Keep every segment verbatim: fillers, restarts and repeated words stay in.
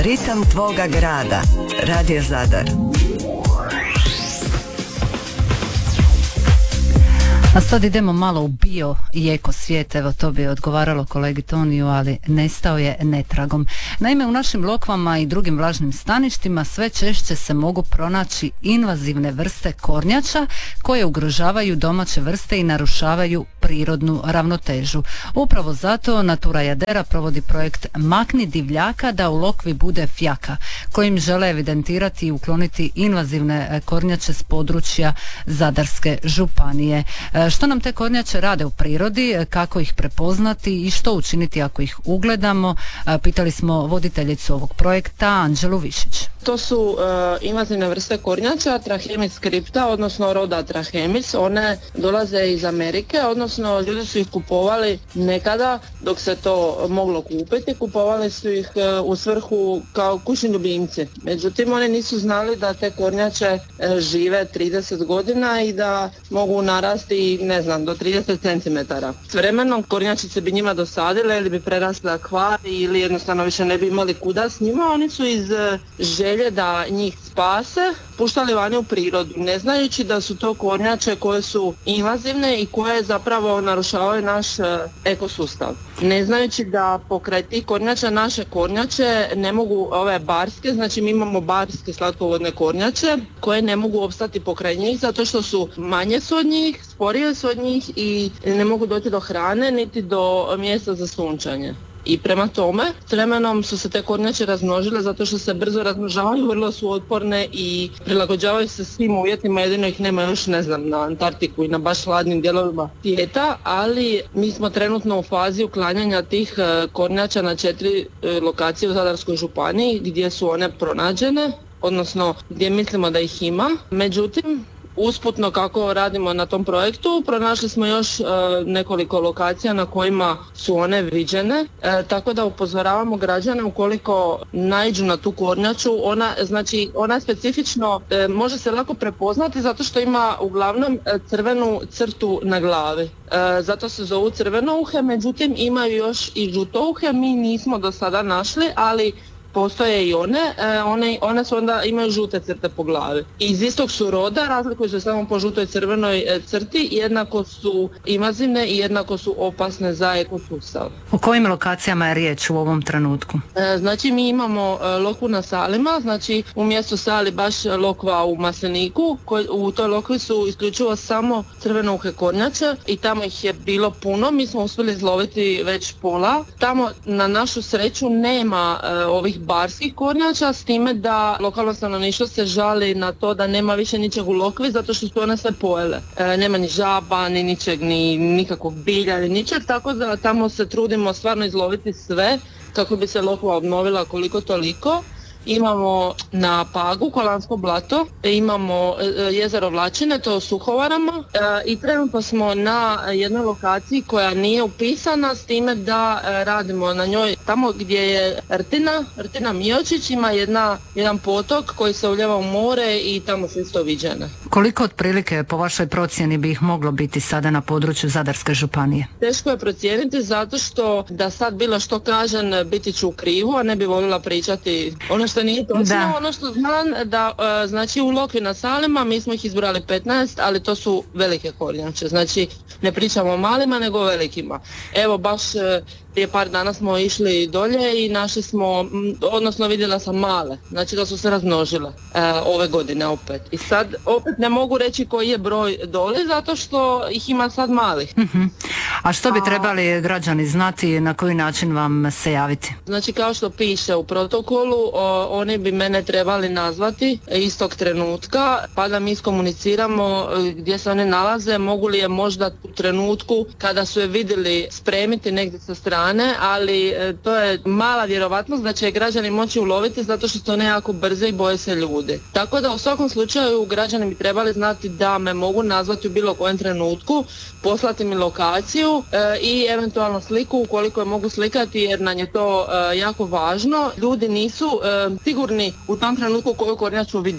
Ritam tvoga grada. Radio Zadar. A sad idemo malo u bio i eko svijet, evo to bi odgovaralo kolegi Toniju, ali nestao je netragom. Naime, u našim lokvama i drugim vlažnim staništima sve češće se mogu pronaći invazivne vrste kornjača koje ugrožavaju domaće vrste i narušavaju prirodnu ravnotežu. Upravo zato Natura Jadera provodi projekt Makni divljaka da u lokvi bude fjaka, kojim žele evidentirati i ukloniti invazivne kornjače s područja Zadarske županije. Što nam te kornjače rade u prirodi, kako ih prepoznati i što učiniti ako ih ugledamo, pitali smo voditeljicu ovog projekta Anđelu Višić. To su uh, invazivne vrste kornjača, Trachemis scripta, odnosno roda Trachemis. One dolaze iz Amerike, odnosno ljudi su ih kupovali nekada dok se to moglo kupiti. Kupovali su ih uh, u svrhu kao kućni ljubimci. Međutim, oni nisu znali da te kornjače uh, žive trideset godina i da mogu narasti, ne znam, do trideset centimetara. S vremenom kornjačice bi njima dosadile ili bi prerasle akvarij ili jednostavno više ne bi imali kuda s njima. Oni su iz uh, želje da njih spase puštali vani u prirodu, ne znajući da su to kornjače koje su invazivne i koje zapravo narušavaju naš uh, ekosustav. Ne znajući da pokraj tih kornjača naše kornjače ne mogu, ove barske, znači mi imamo barske slatkovodne kornjače koje ne mogu opstati pokraj njih zato što su manje su od njih, sporije su od njih i ne mogu doći do hrane niti do mjesta za sunčanje. I prema tome, s vremenom su se te kornjače razmnožile zato što se brzo razmnožavaju, vrlo su otporne i prilagođavaju se svim uvjetima, jedino ih nema još, ne znam, na Antarktiku i na baš hladnim dijelovima svijeta, ali mi smo trenutno u fazi uklanjanja tih kornjača na četiri lokacije u Zadarskoj županiji gdje su one pronađene, odnosno gdje mislimo da ih ima. Međutim, usputno kako radimo na tom projektu, pronašli smo još e, nekoliko lokacija na kojima su one viđene, e, tako da upozoravamo građane ukoliko naiđu na tu kornjaču, ona, znači, ona specifično e, može se lako prepoznati zato što ima uglavnom e, crvenu crtu na glavi. E, zato se zovu crvenouhe, međutim imaju još i žutouhe, mi nismo do sada našli, ali postoje i one, one, one su onda imaju žute crte po glavi. Iz istog su roda, razlikuju se samo po žutoj crvenoj crti, jednako su invazivne i jednako su opasne za ekosustav. O kojim lokacijama je riječ u ovom trenutku? Znači mi imamo lokvu na Salima, znači u mjestu Sali baš lokva u Masleniku, koj, u toj lokvi su isključivo samo crvenouhe kornjače i tamo ih je bilo puno, mi smo uspjeli izloviti već pola. Tamo na našu sreću nema uh, ovih barskih kornjača, s time da lokalno stanovništvo se žali na to da nema više ničeg u lokvi zato što su one sve pojele. E, nema ni žaba, ni ničeg, ni nikakvog bilja, ni ničeg, tako da tamo se trudimo stvarno izloviti sve kako bi se lokva obnovila koliko toliko. Imamo na Pagu Kolansko blato, imamo jezero Vlačine, to u Suhovarama e, i trenutno smo na jednoj lokaciji koja nije upisana, s time da e, radimo na njoj tamo gdje je Rtina, Rtina Miočić, ima jedna, jedan potok koji se uljeva u more i tamo su isto viđene. Koliko otprilike po vašoj procjeni bi ih moglo biti sada na području Zadarske županije? Teško je procijeniti zato što da sad bilo što kažem biti ću u krivu, a ne bi voljela pričati ono što nije točno. Da. Ono što znam da uh, znači u lokvi na Salima mi smo ih izbrali petnaest, ali to su velike kornjače, znači ne pričamo o malima nego o velikima. Evo baš uh, prije par dana smo išli dolje i našli smo, odnosno vidjela sam male, znači da su se razmnožile uh, ove godine opet. I sad opet ne mogu reći koji je broj doli zato što ih ima sad malih. Uh-huh. A što bi trebali građani znati, na koji način vam se javiti? Znači kao što piše u protokolu, o, oni bi mene trebali nazvati istog trenutka pa da mi iskomuniciramo gdje se one nalaze, mogu li je možda u trenutku kada su je vidjeli spremiti negdje sa strane, ali e, to je mala vjerovatnost da će građani moći uloviti zato što su one jako brze i boje se ljudi. Tako da u svakom slučaju građani bi trebali znati da me mogu nazvati u bilo kojem trenutku, poslati mi lokaciju e, i eventualno sliku ukoliko je mogu slikati jer nam je to e, jako važno. Ljudi nisu e, sigurni u tom trenutku koju kornjaču vide.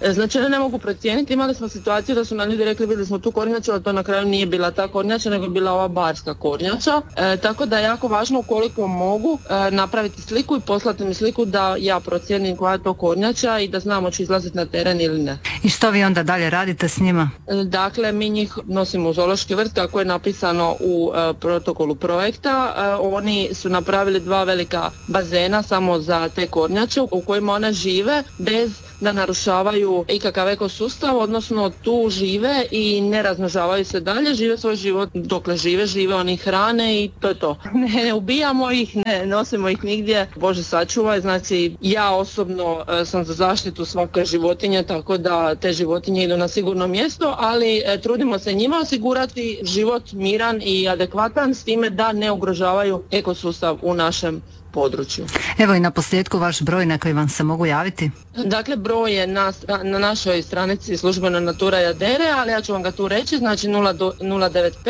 E, Znači ne mogu procijeniti, imali smo situaciju da su nam ljudi rekli vidjeli smo tu kornjaču, ali to na kraju nije bila ta kornjača, nego je bila ova barska kornjača. E, tako da je jako važno ukoliko mogu e, napraviti sliku i poslati mi sliku da ja procijenim koja je to kornjača i da znamo će izlaziti na teren ili ne. I što vi onda dalje radite s njima? E, dakle, mi njih nosimo u zoološki vrt kako je napisano u e, protokolu projekta. E, oni su napravili dva velika bazena samo za te kornjače u kojima one žive bez da narušavaju ikakav ekosustav, odnosno tu žive i ne razmnožavaju se dalje, žive svoj život dokle žive, žive oni hrane i to je to. Ne, ne ubijamo ih, ne nosimo ih nigdje, Bože sačuvaj, znači ja osobno e, sam za zaštitu svake životinje, tako da te životinje idu na sigurno mjesto, ali e, trudimo se njima osigurati život miran i adekvatan s time da ne ugrožavaju ekosustav u našem području. Evo i na posljedku vaš broj na koji vam se mogu javiti. Dakle, broj je na, na našoj stranici službeno Natura Jadere, ali ja ću vam ga tu reći, znači nula devet pet